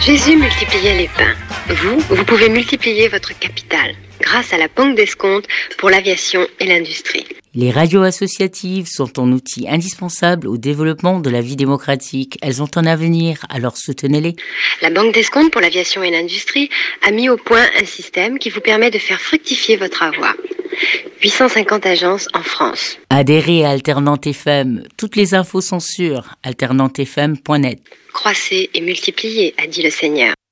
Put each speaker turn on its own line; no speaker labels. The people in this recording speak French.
Jésus multipliait les pains. Vous pouvez multiplier votre capital grâce à la banque d'escompte pour l'aviation et l'industrie.
Les radios associatives sont un outil indispensable au développement de la vie démocratique. Elles ont un avenir, alors soutenez-les.
La banque d'escompte pour l'aviation et l'industrie a mis au point un système qui vous permet de faire fructifier votre avoir. 850 agences en France.
Adhérez à Alternante FM. Toutes les infos sont sur alternantefm.net.
Croissez et multipliez, a dit le Seigneur.